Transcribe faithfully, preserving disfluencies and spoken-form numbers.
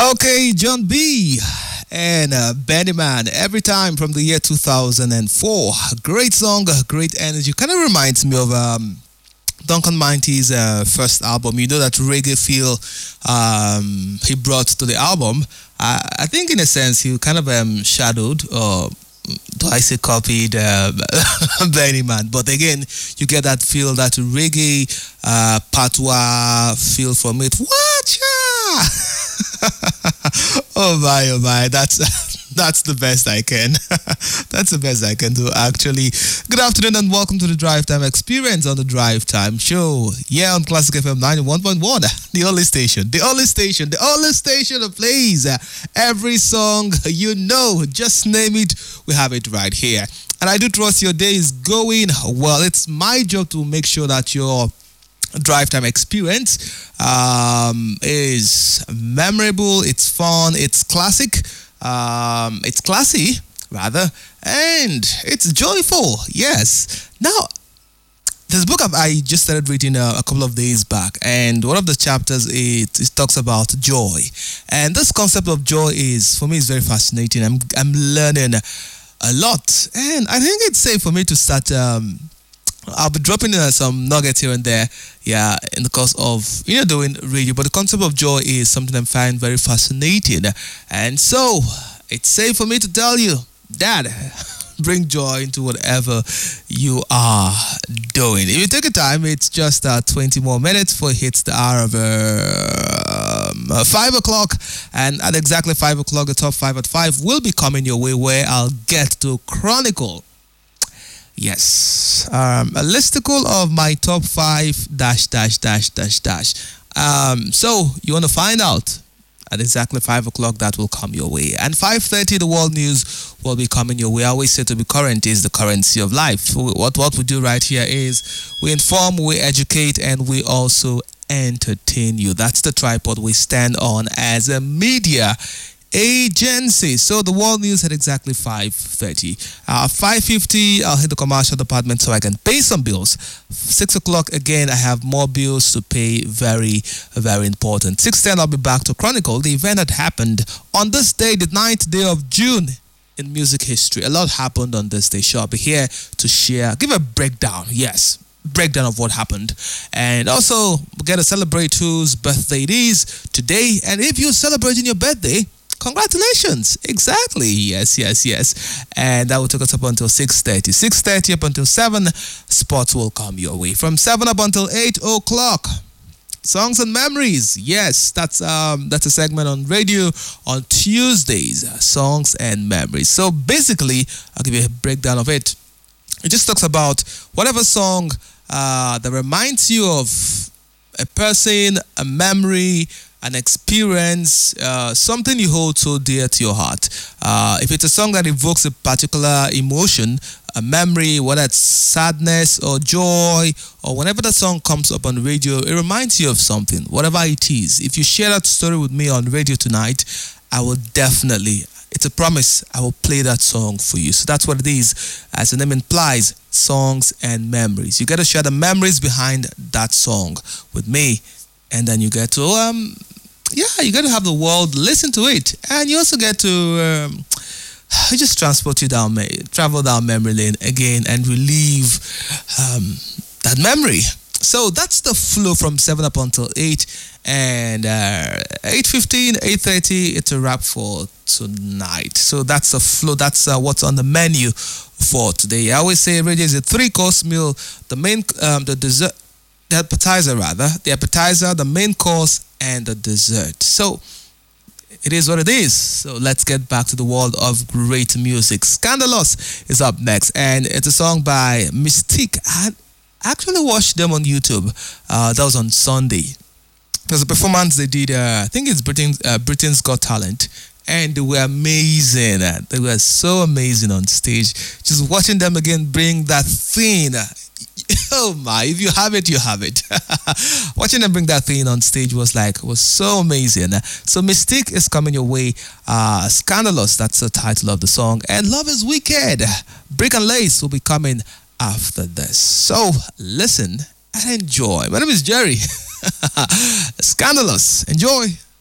Okay, John B. and uh, Benny Man, Every Time from the year two thousand four. Great song, great energy. Kind of reminds me of um, Duncan Mighty's uh, first album. You know that reggae feel um, he brought to the album. I, I think in a sense he kind of um, shadowed or do I say copied uh, Benny Man, but again you get that feel, that reggae uh, patois feel from it. Watcha! Oh my, oh my, that's that's the best I can. That's the best I can do, actually. Good afternoon and welcome to the Drive Time Experience on the Drive Time Show. Yeah, on Classic F M ninety-one point one, the only station, the only station, the only station that plays every song you know. Just name it, we have it right here. And I do trust your day is going well. It's my job to make sure that your drive time experience um, is memorable, it's fun, it's classic, um, it's classy rather, and it's joyful. Yes. Now, this book I've, I just started reading a, a couple of days back, and one of the chapters it, it talks about joy, and this concept of joy is, for me, is very fascinating. I'm I'm learning a lot, and I think it's safe for me to start. Um, I'll be dropping in uh, some nuggets here and there, yeah, in the course of, you know, doing radio. But the concept of joy is something I find very fascinating. And so, it's safe for me to tell you, Dad, bring joy into whatever you are doing. If you take a time, it's just uh, twenty more minutes before it hits the hour of uh, um, five o'clock. And at exactly five o'clock, the top five at five will be coming your way, where I'll get to chronicle. Yes, um, a listicle of my top five dash dash dash dash dash. Um, so you want to find out at exactly five o'clock, that will come your way. And five thirty, the world news will be coming your way. I always say to be current is the currency of life. What what we do right here is we inform, we educate, and we also entertain you. That's the tripod we stand on as a media agency. So the world news at exactly five thirty. Uh, five fifty, I'll hit the commercial department so I can pay some bills. six o'clock, again, I have more bills to pay. Very, very important. six ten, I'll be back to chronicle the event that happened on this day, the ninth day of June in music history. A lot happened on this day. So I'll be here to share, give a breakdown. Yes, breakdown of what happened, and also we're going to celebrate whose birthday it is today. And if you're celebrating your birthday, congratulations. Exactly. Yes, yes, yes. And that will take us up until six thirty. six thirty up until seven, sports will come your way. From seven up until eight o'clock, songs and memories. Yes, that's um that's a segment on radio on Tuesdays, songs and memories. So basically, I'll give you a breakdown of it. It just talks about whatever song uh, that reminds you of a person, a memory, an experience, uh, something you hold so dear to your heart. Uh, if it's a song that evokes a particular emotion, a memory, whether it's sadness or joy, or whenever that song comes up on radio, it reminds you of something, whatever it is. If you share that story with me on radio tonight, I will definitely, it's a promise, I will play that song for you. So that's what it is, as the name implies, songs and memories. You got to share the memories behind that song with me, and then you get to um yeah, you got to have the world listen to it, and you also get to um, just transport you down, travel down memory lane again, and relieve um, that memory. So that's the flow from seven up until eight, and uh, eight fifteen, eight thirty, it's a wrap for tonight. So that's the flow. That's uh, what's on the menu for today. I always say radio is a three-course meal. The main, um, the dessert. The appetizer rather, the appetizer, the main course, and the dessert. So it is what it is. So let's get back to the world of great music. Scandalous is up next, and it's a song by Mystique. I actually watched them on YouTube. Uh, that was on Sunday. There's a performance they did. Uh, I think it's Britain, uh, Britain's Got Talent. And they were amazing. They were so amazing on stage. Just watching them again bring that thing. Oh my, if you have it, you have it. Watching them bring that thing on stage was like, was so amazing. So Mystique is coming your way. Uh, Scandalous, that's the title of the song. And Love is Wicked, Brick and Lace will be coming after this. So listen and enjoy. My name is Jerry. Scandalous. Enjoy.